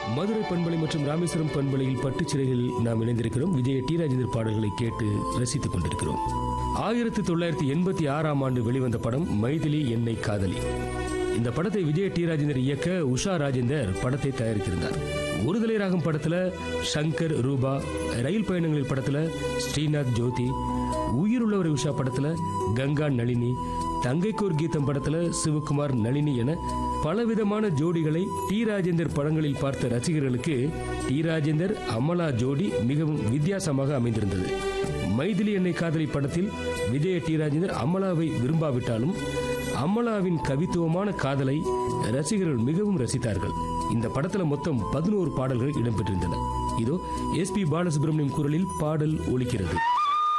மதுரை பண்பலை மற்றும் ராமேஸ்வரம் பண்பலையில் பட்டுச்சிறைகளில் நாம் இணைந்திருக்கிறோம். விஜய டி ராஜேந்தர் பாடல்களை கேட்டு ரசித்துக் கொண்டிருக்கிறோம். 1986 ஆண்டு வெளிவந்த படம் மைதிலி என்னை காதலி. இந்த படத்தை விஜய டி ராஜேந்தர் இயக்க உஷா ராஜேந்தர் படத்தை தயாரித்திருந்தார். ஒருதலை ராகம் படத்துல சங்கர் ரூபா, ரயில் பயணங்களில் படத்துல ஸ்ரீநாத் ஜோதி, உயிருள்ளவர் உஷா படத்துல கங்கா நளினி, தங்கைக்கோர் கீதம் படத்துல சிவகுமார் நளினி என பலவிதமான ஜோடிகளை டி ராஜேந்தர் படங்களில் பார்த்த ரசிகர்களுக்கு டி ராஜேந்தர் அமலா ஜோடி மிகவும் வித்தியாசமாக அமைந்திருந்தது. மைதிலி என்னை காதலி படத்தில் விஜய டி ராஜேந்தர் அமலாவை விரும்பாவிட்டாலும் அமலாவின் கவித்துவமான காதலை ரசிகர்கள் மிகவும் ரசித்தார்கள். இந்த படத்துல மொத்தம் 11 பாடல்கள் இடம்பெற்றிருந்தன. இதோ எஸ்.பி. பாலசுப்ரமணியம் குரலில் பாடல் ஒலிக்கிறது.